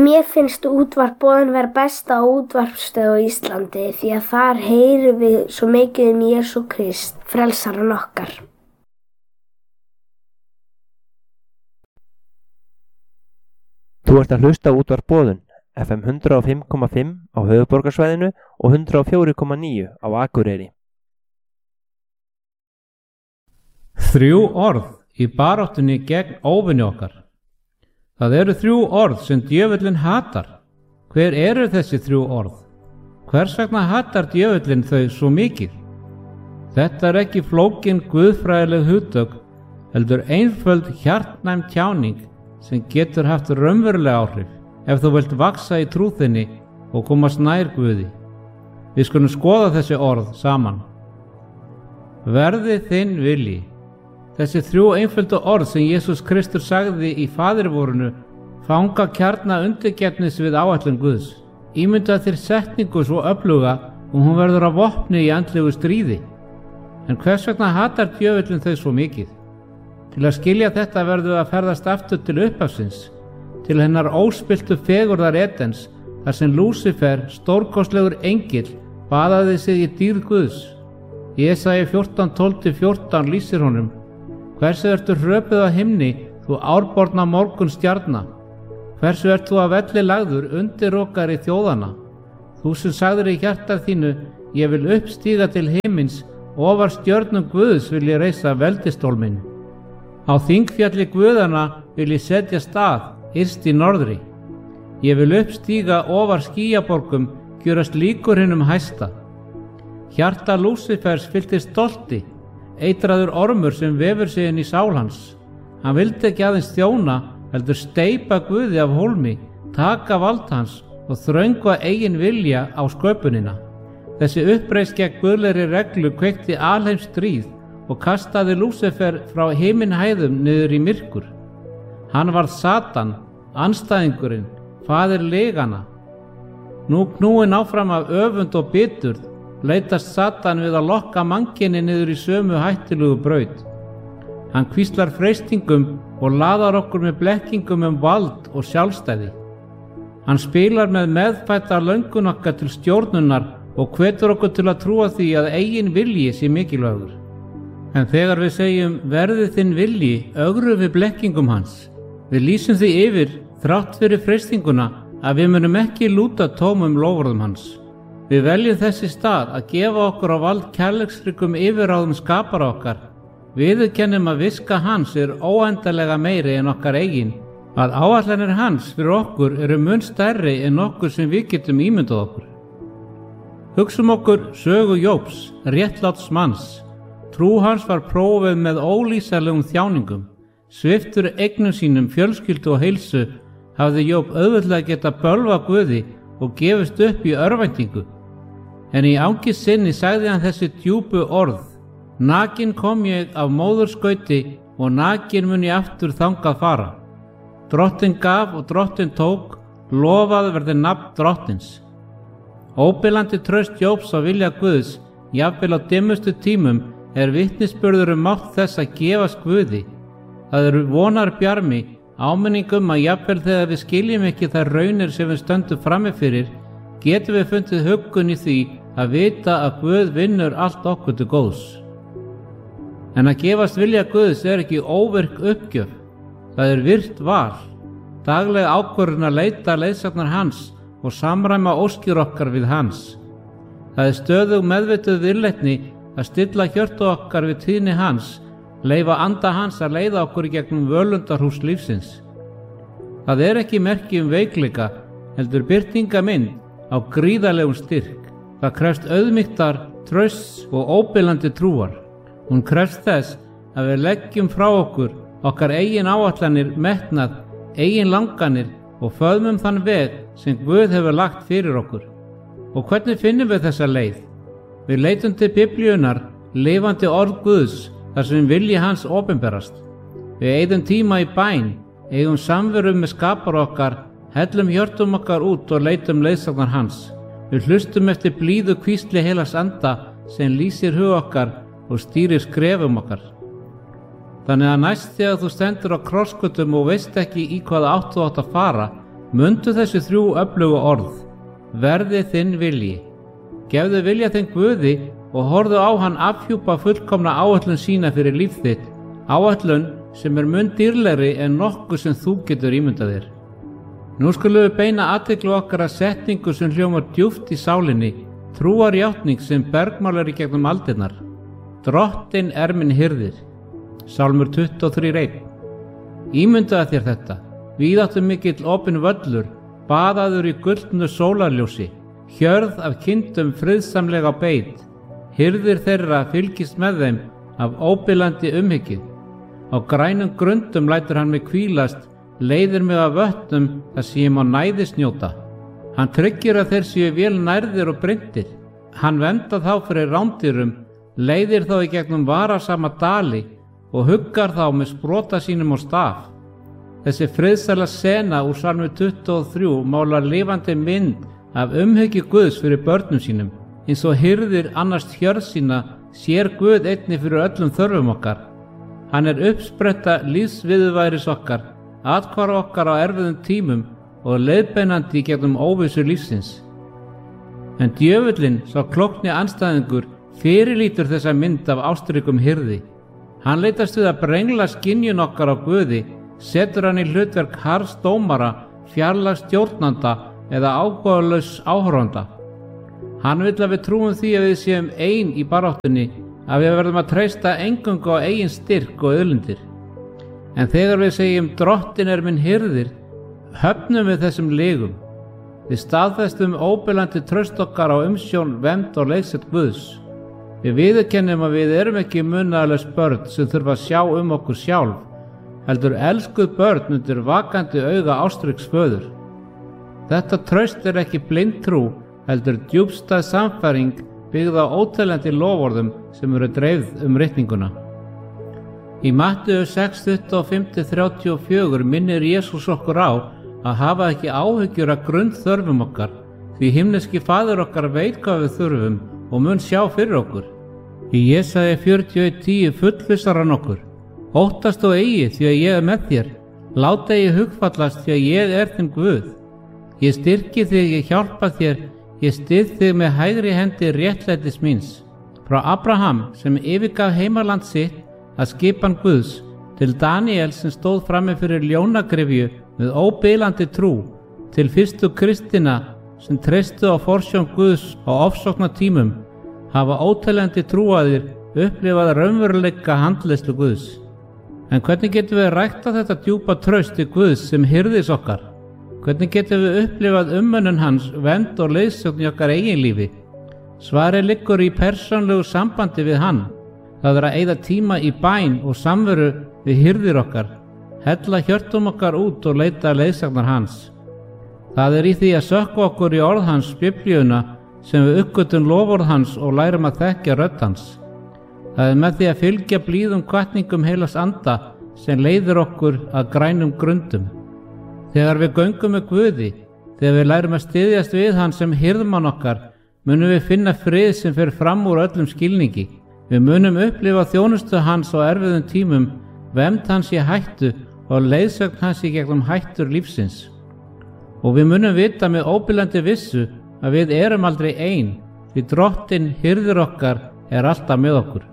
Mér finnst útvarp.boðun vera besta útvarpsstöð á Íslandi því að þar heyrum við svo mikið Jesú Krist, frelsarann okkar. Þú ert að hlusta á útvarp.boðun, FM 105,5 á höfuðborgarsvæðinu og 104,9 á Akureyri. 3 orð í baráttunni gegn óvini okkar. Það eru 3 orð sem djöfullinn hatar. Hver eru þessi 3 orð? Hvers vegna hatar djöfullinn þau svo mikið? Þetta er ekki flókin guðfræðileg hugtök, heldur einföld hjartnæm tjáning sem getur haft raunveruleg áhrif ef þú vilt vaxa í trú þinni og komast nær Guði. Við skulum skoða þessi orð saman. Verði þinn vilji. Þessi 3 einföldu orð sem Jesús Kristur sagði í faðirvorinu fanga kjarna undirgefnis við áætlun Guðs. Ímyndað þér setningu svo öfluga og hún verður að vopni í andlegu stríði. En hvers vegna hatar djöfullinn þau svo mikið? Til að skilja þetta verður að ferðast aftur til upphafsins, til hennar óspilltu fegurðar Edens, þar sem Lúsifer, stórkostlegur engill, baðaði sig í dýrð Guðs. Jesaja 14:12-14 lýsir honum: Hversu ertu hröpuð á himni, þú árborna morgun stjarna? Hversu ert þú að velli lagður undirokari þjóðana? Þú sem sagðir í hjarta þínu, ég vil uppstíga til himins, ofar stjörnum Guðs vil ég reisa veldistól minn. Á þingfjalli Guðana vil ég setja stað, yst í norðri. Ég vil uppstíga ofar skýjaborgum, gjörast líkur hinum hæsta. Hjarta Lúsifers fylltist stolti, eitraður ormur sem vefur sig inn í sál hans. Hann vildi ekki aðeins þjóna, heldur steypa Guði af hólmi, taka vald hans og þröngva eigin vilja á sköpunina. Þessi uppreisn gegn guðlegri reglu kveikti alheims stríð og kastaði Lúsifer frá himinhæðum niður í myrkur. Hann varð Satan, andstæðingurinn, faðir legana. Nú knúinn áfram af öfund og biturð, leitast Satan við að lokka mannkyni niður í sömu hættulegu braut. Hann hvíslar freistingum og laðar okkur með blekkingum vald og sjálfstæði. Hann spilar með meðfædda löngun okkar til stjórnunar og hvetur okkur til að trúa því að eigin vilji sé mikilvægur. En þegar við segjum verði þinn vilji, ögrum við blekkingum hans. Við lýsum því yfir, þrátt fyrir freistinguna, að við munum ekki lúta tómum loforðum hans. Við veljum þessi stað að gefa okkur á vald kærleiksríkum yfirráðum skapara okkar. Viðurkennum að viska hans óendanlega meiri en okkar eigin, að áætlanir hans fyrir okkur eru mun stærri en okkur sem við getum ímyndað okkur. Hugsum okkur sögu Jóbs, réttláts manns. Trú hans var prófið með ólýsanlegum þjáningum. Sviptur eignum sínum, fjölskyldu og heilsu, hafði Jób auðveldlega geta bölva Guði og gefist upp í örvæntingu. En í angist sinni sagði hann þessi djúpu orð: Nakinn kom ég af móðurskauti og nakinn mun ég aftur þangað fara. Drottinn gaf og drottinn tók, lofað verði nafn drottins. Óbilandi traust Jóbs á vilja Guðs, jafnvel á dimmustu tímum, vitnisburður mátt þess að gefast Guði. Það eru vonar bjarmi, áminningum að jafnvel þegar við skiljum ekki þær raunir sem við stöndum frammi fyrir, getum við fundið huggun í því að vita að Guð vinnur allt okkur til góðs. En að gefast vilja Guðs ekki óvirk uppgjöf, það virt val, dagleg ákvörðun að leita leiðsagnar hans og samræma óskir okkar við hans. Það stöðug meðvituð viðleitni að stilla hjörtu okkar við tíðni hans, leyfa anda hans að leiða okkur í gegnum völundarhús lífsins. Það ekki merki veikleika, heldur birtingamynd á gríðarlegum styrk. Það krefst auðmýktar, trausts og óbilandi trúar. Hún krefst þess að við leggjum frá okkur okkar eigin áætlanir, metnað, eigin langanir og föðmum þann veg sem Guð hefur lagt fyrir okkur. Og hvernig finnum við þessa leið? Við leitum til Biblíunnar, lifandi orð Guðs, þar sem vilji hans opinberast. Við eyðum tíma í bæn, eigum samveru með skapara okkar, hellum hjörtum okkar út og leitum leiðsagnar hans. Við hlustum eftir blíðu hvísli heilags anda sem lýsir hug okkar og stýrir skrefum okkar. Þannig að næst þegar þú stendur á krossgötum og veist ekki í hvaða átt þú átt að fara, Mundu þessi 3 öflugu orð: verði þinn vilji. Gefðu vilja þinn Guði og horfðu á hann afhjúpa fullkomna áætlun sína fyrir líf þitt, áætlun sem mun dýrlegri en nokkuð sem þú getur ímyndað þér. Nú skulum við beina athygli okkar að setningu sem hljómar djúpt í sálinni, trúarjátning sem bergmálar í gegnum aldirnar. Drottinn er minn hirðir. Sálmur 23:1. Ímyndaðu þér þetta: víðáttu mikill opinn völlur, baðaður í gullnu sólarljósi, hjörð af kindum friðsamlega á beit. Hirðir þeirra fylgist með þeim af óbilandi umhyggju. Á grænum grundum lætur hann mig hvílast, leiðir mig af vötnum þar sem ég má næðis njóta. Hann tryggir að þeir séu vel nærðir og bryndir. Hann verndar þá fyrir rándýrum, leiðir þá í gegnum varasama dali og huggar þá með sprota sínum á staf. Þessi friðsæla sena úr Salmi 23 málar lifandi mynd af umhyggju Guðs fyrir börnum sínum. Eins og hirðir annast hjörð sína sér Guð einnig fyrir öllum þörfum okkar. Hann er uppspretta lífsviðurværis okkar, athvarf okkar á erfiðum tímum og leiðbeinandi í gegnum óvissu lífsins. En djöfullinn, sá klókni andstæðingur, fyrirlítur þessa mynd af ástríkum hirði. Hann leitast við að brengla skynjun okkar á Guði, setur hann í hlutverk harðs dómara, fjarlægs stjórnanda eða áhugalaus áhorfanda. Hann vill að við trúum því að við séum ein í baráttunni, að við verðum að treysta eingöngu á eigin styrk og auðlindir. En þegar við segjum Drottinn er minn hirðir, höfnum við þessum legum. Við staðfestum óbilandi traust okkar á umsjón, vernd og leiðsögn Guðs. Við viðurkennum að við erum ekki munaðarlaus börn sem þurfa að sjá okkur sjálf, heldur elskuð börn undir vakandi auga ástríks föður. Þetta traust er ekki blind trú, heldur djúpstæð sannfæring byggð á óteljandi loforðum sem eru dreifð ritninguna. Í Matteus 6:25-34 minnir Jesús okkur á að hafa ekki áhyggjur af grunnþörfum okkar, því himneski Faðir okkar veit hvað við þurfum og mun sjá fyrir okkur. Í Jesaja 41:10 fullvissar hann okkur: óttast og eigi því að ég er með þér, láta eigi hugfallast því að ég er þinn Guð. Ég styrki þig, ég hjálpa þér, ég styð þig með hægri hendi réttlætis míns. Frá Abraham sem yfirgaf heimaland sitt að skipan Guðs, til Daniel sem stóð frammi fyrir ljónagrifju með óbilandi trú, til fyrstu kristina sem treystu á forsjón Guðs á ofsókna tímum, hafa óteljandi trúaðir upplifað raunveruleika handleiðslu Guðs. En hvernig getum við ræktað þetta djúpa traust til Guðs sem hirðis okkar? Hvernig getum við upplifað umönnun hans, vernd og leiðsögn í okkar eigin lífi? Svarið liggur í persónlegu sambandi við hann. Það er að eyða tíma í bæn og samveru við hirðir okkar, hella hjörtum okkar út og leita leiðsagnar hans. Það er í því að sökkva okkur í orð hans, Biblíuna, sem við uppgötum loforð hans og lærum að þekkja rödd hans. Það er með því að fylgja blíðum hvatningum heilags anda sem leiðir okkur að grænum grundum. Þegar við göngum með Guði, þegar við lærum að styðjast við hann sem hirðmann okkar, munum við finna frið sem fer fram úr öllum skilningi. Við munum upplifa þjónustu hans á erfiðum tímum, vernd hans í hættu og leiðsögn hans í gegnum hættur lífsins. Og við munum vita með óbilandi vissu að við erum aldrei ein, því Drottinn hirðir okkar er alltaf með okkur.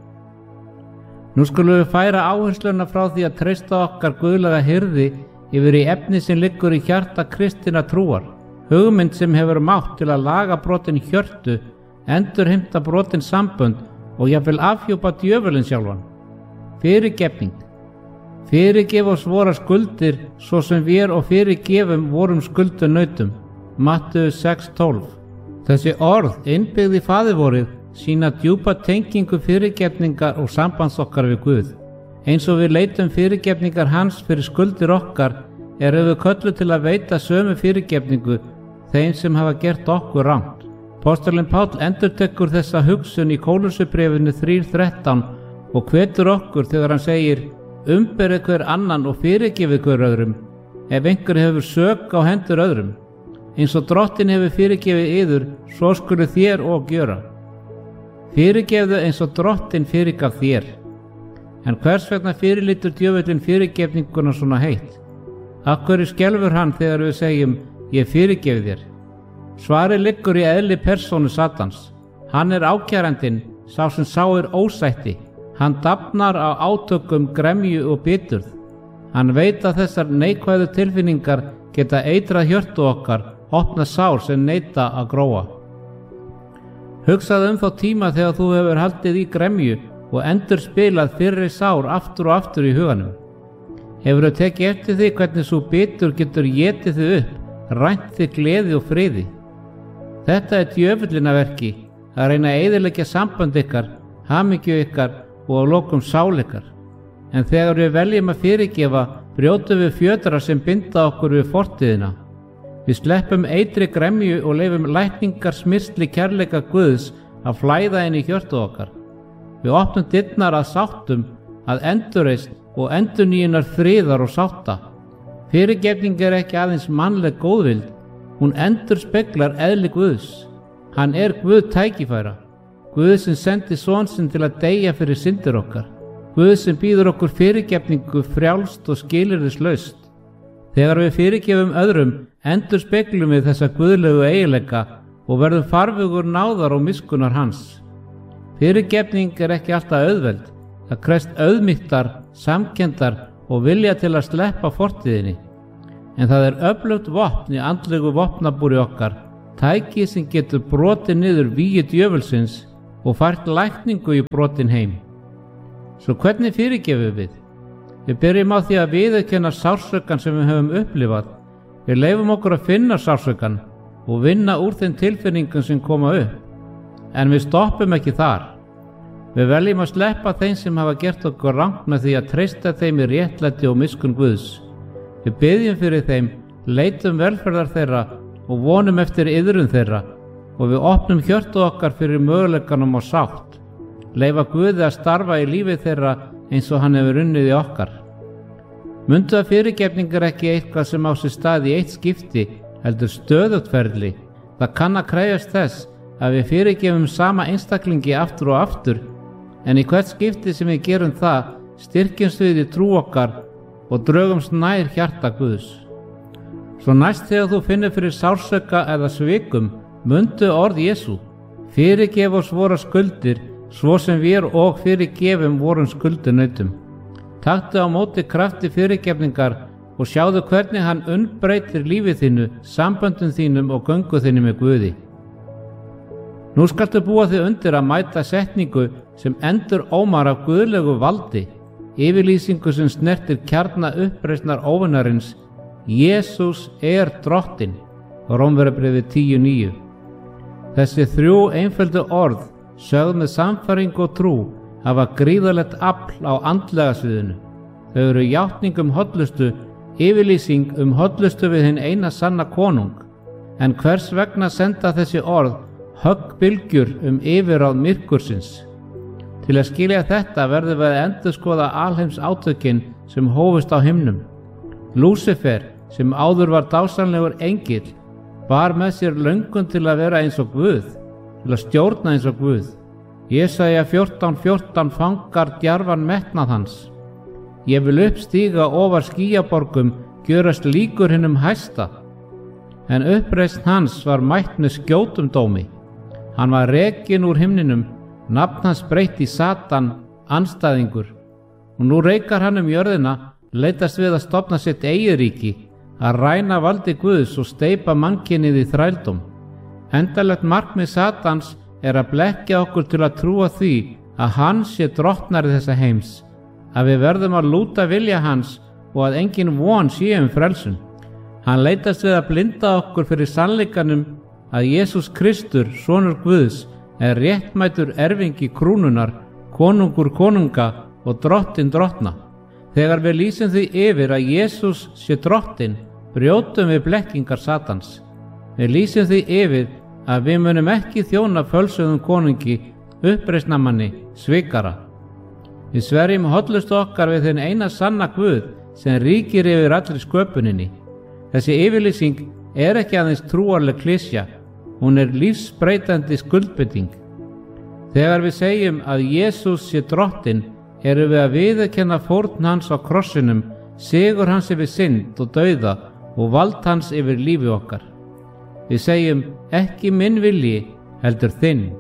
Nú skulum við færa áhersluna frá því að treysta okkar guðlega hirði yfir í efni sem liggur í hjarta kristinna trúar, hugmynd sem hefur mátt til að laga brotin hjörtu, endurheimta brotin sambönd og jafnvel afhjúpa djöfulinn sjálfan. Fyrirgefning. Fyrirgef oss vorar skuldir svo sem við og fyrirgefum vorum skuldunautum. Matteus 6:12. Þessi orð innbyggð í faðirvorið sína djúpa tengingu fyrirgefningar og sambands okkar við Guð. Eins og við leitum fyrirgefningar hans fyrir skuldir okkar, erum við kölluð til að veita sömu fyrirgefningu þeim sem hafa gert okkur rangt. Apostolinn Páll endurtekur þessa hugsun í Kólussubréfinu 3:13 og hvetur okkur þegar hann segir: umberið hver annan og fyrirgefið hver öðrum, ef einhver hefur sök á hendur öðrum. Eins og Drottinn hefur fyrirgefið yður, svo skulu þér og gjöra. Fyrirgefðu eins og Drottinn fyrirgaf þér. En hvers vegna fyrirlítur djöfullinn fyrirgefninguna svona heitt? Af hverju skelfur hann þegar við segjum ég fyrirgefi þér? Svarið liggur í eðli persónu Satans. Hann er ákærandinn, sá sem sáir ósætti. Hann dafnar á átökum, gremju og biturð. Hann veit að þessar neikvæðu tilfinningar geta eitrað hjörtu okkar, opna sár sem neita að gróa. Hugsaðu þá tíma þegar þú hefur haldið í gremju og endur spilað fyrri sár aftur og aftur í huganum. Hefurðu tekið eftir því hvernig svo bitur getur étið þig upp, rænt þig gleði og friði? Þetta er djöfullinn að verki, að reyna að eyðileggja samband ykkar, hamingju ykkar og að lokum sál ykkar. En þegar við veljum að fyrirgefa, brjótum við fjötra sem binda okkur við fortíðina. Við sleppum eitri gremju og leifum lækningar smyrsli kærleika Guðs að flæða inn í hjörtu okkar. Við opnum dyrnar að sáttum, að endurreisn og endurnýjunar friðar og sátta. Fyrirgefning er ekki aðeins mannleg góðvild, hún endurspeglar eðli Guðs. Hann er Guð tækifæra, Guð sem sendi son sinn til að deyja fyrir syndir okkar, Guð sem býður okkur fyrirgefningu frjálst og skilyrðislaust. Þegar við fyrirgefum öðrum, endurspeglum við þessa guðlegu eiginleika og verðum farvegur náðar og miskunnar hans. Fyrirgefning er ekki alltaf auðveld, það krefst auðmýktar, samkenndar og vilja til að sleppa fortíðinni. En það er öflugt vopn í andlegu vopnabúri okkar, tæki sem getur brotið niður vígi djöfulsins og fært lækningu í brotin heim. Svo hvernig fyrirgefum við? Við byrjum á því að viðurkenna sársaukann sem við höfum upplifað. Við leyfum okkur að finna sársaukann og vinna úr þeim tilfinningum sem koma upp. En við stoppum ekki þar. Við veljum að sleppa þeim sem hafa gert okkur rangt með því að treysta þeim í réttlæti og miskunn Guðs. Við biðjum fyrir þeim, leitum velferðar þeirra og vonum eftir iðrun þeirra og við opnum hjörtu okkar fyrir möguleikanum á sátt. Leyfa Guði að starfa í lífi þeirra eins og hann hefur unnið í okkar. Mundu að fyrirgefning er ekki eitthvað sem á sér stað í eitt skipti, heldur stöðugt ferli. Það kann að krefjast þess að við fyrirgefum sama einstaklingi aftur og aftur, en í hvert skipti sem við gerum það, styrkjumst við í trú okkar og drögumst nær hjarta Guðs. Svo næst þegar þú finnur fyrir sársauka eða svikum, mundu orð Jesú: fyrirgef oss vorar skuldir, svo sem við og fyrirgefum vorum skuldunautum. Taktu á móti krafti fyrirgefningar og sjáðu hvernig hann unnbreytir lífið þínu, samböndum þínum og göngu þínu með Guði. Nú skaltu búa þig undir að mæta setningu sem endur ómar af guðlegu valdi, yfirlýsingu sem snertir kjarna uppreisnar óvinarins: Jesús er drottinn. Rómverjabréfið 10:9. Þessi þrjú einföldu orð, sögð með sannfæringu og trú, hafa gríðarlegt afl á andlega sviðinu. Þau eru játning hollustu, yfirlýsing hollustu við hinn eina sanna konung. En hvers vegna senda þessi orð höggbylgjur yfirráð myrkursins? Til að skilja þetta verðum við að endurskoða alheims átökin sem hófust á himnum. Lúsifer, sem áður var dásamlegur engill, bar með sér löngun til að vera eins og Guð, til að stjórna eins og Guð. Jesaja 14:14 fangar djarfan metnað hans. Ég vil uppstíga ofar skýjaborgum, gjörast líkur hinum hæsta. En uppreisn hans var mætt með skjótum dómi. Hann var rekinn úr himninum, nafn hans breytt í Satan, andstæðingur. Og nú reikar hann jörðina, leitast við að stofna sitt eigið ríki, að ræna valdi Guðs og steypa mannkynið í þrældóm. Endanlegt markmið Satans er að blekkja okkur til að trúa því að hann sé drottnari þessa heims, að við verðum að lúta vilja hans og að engin von sé frelsun. Hann leitast við að blinda okkur fyrir sannleikanum að Jesús Kristur, sonur Guðs, er réttmætur erfingi krúnunar, konungur konunga og drottinn drottna. Þegar við lýsum því yfir að Jesús sé drottinn, brjótum við blekkingar Satans. Við lýsum því yfir að við munum ekki þjóna fölsuðum konungi, uppreisnarmanni, svikara. Við sverjum hollustu okkar við þinn eina sanna Guð sem ríkir yfir allri sköpuninni. Þessi yfirlýsing er ekki aðeins trúarleg klisja, hún er lífsbreytandi skuldbinding. Þegar við segjum að Jesús sé drottinn, erum við að viðurkenna fórn hans á krossinum sigur hans yfir synd og dauða og vald hans yfir lífi okkar. Við segjum, ekki minn vilji, heldur þinn.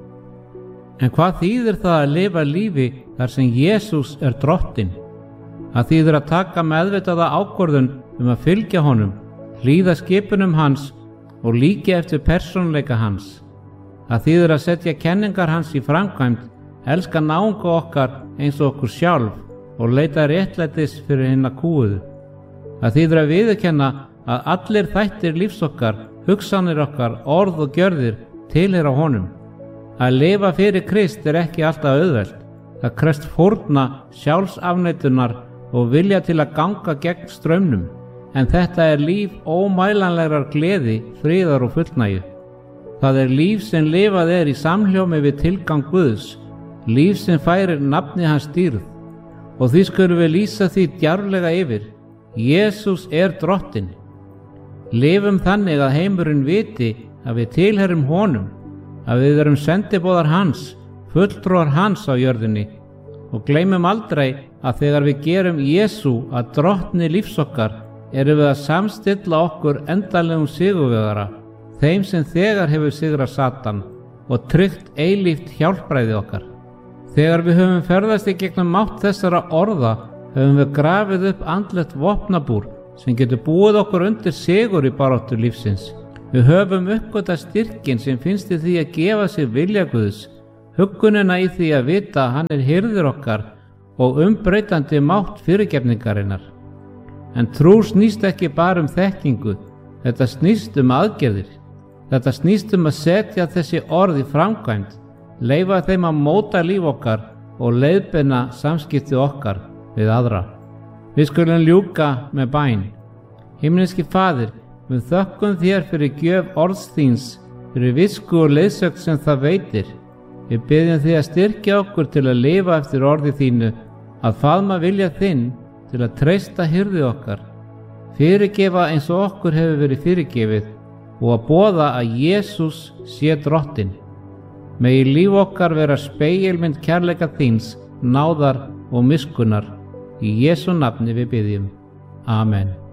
En hvað þýðir það að lifa lífi þar sem Jesús er drottinn? Það þýðir að taka meðvitaða ákvörðun að fylgja honum, hlýða skipunum hans og líka eftir persónuleika hans. Það þýðir að setja kenningar hans í framkvæmd, elska náunga okkar eins og okkur sjálf og leita réttlætis fyrir hinna kúuðu. Það þýðir að viðurkenna að allir þættir lífs okkar, hugsanir okkar, orð og gjörðir tilheyra honum. Að lifa fyrir Krist er ekki alltaf auðvelt. Það krefst fórna, sjálfsafneitunar og vilja til að ganga gegn straumnum. En þetta er líf ómælanlegrar gleði, friðar og fullnægju. Það er líf sem lifað er í samhljómi við tilgang Guðs, líf sem færir nafni hans dýrð. Og því skulum við lýsa því djarflega yfir. Jesús er drottinn. Lifum þannig að heimurinn viti að við tilheyrum honum, að við erum sendiboðar hans, fulltrúar hans á jörðinni og gleymum aldrei að þegar við gerum Jesú að drottni lífs okkar erum við að samstilla okkur endanlegum sigurvegara, þeim sem þegar hefur sigrað Satan og tryggt eilíft hjálpræði okkar. Þegar við höfum ferðast í gegnum mátt þessara orða höfum við grafið upp andlegt vopnabúr sem getur búið okkur undir sigur í baráttu lífsins. Við höfum uppgötað styrkin sem finnst í því að gefa sig vilja Guðs, huggunina í því að vita að hann er hirðir okkar og umbreytandi mátt fyrirgefningarinnar. En trú snýst ekki bara þekkingu, þetta snýst aðgerðir. Þetta snýst að setja þessi orð í framkvæmd, leyfa þeim að móta líf okkar og leiðbeina samskipti okkar við aðra. Við skulum ljúka með bæn. Himneski Faðir, við þökkum þér fyrir gjöf orðs þíns, fyrir visku og leiðsögn sem það veitir. Við biðjum þig að styrkja okkur til að lifa eftir orði þínu, að faðma vilja þinn til að treysta hirði okkar, fyrirgefa eins og okkur hefur verið fyrirgefið og að boða að Jesús sé drottinn. Megi líf okkar vera spegilmynd kærleika þíns, náðar og miskunnar. Í Jesú nafni við biðjum. Amen.